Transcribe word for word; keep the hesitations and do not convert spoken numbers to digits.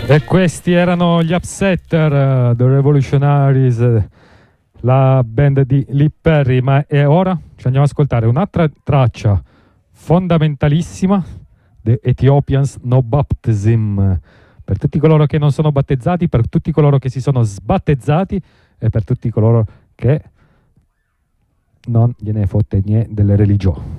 E questi erano gli Upsetter, uh, The Revolutionaries, uh, la band di Lee Perry. Ma e ora ci andiamo ad ascoltare un'altra traccia fondamentalissima, The Ethiopians No Baptism, per tutti coloro che non sono battezzati, per tutti coloro che si sono sbattezzati e per tutti coloro che non gliene fotte niente delle religioni.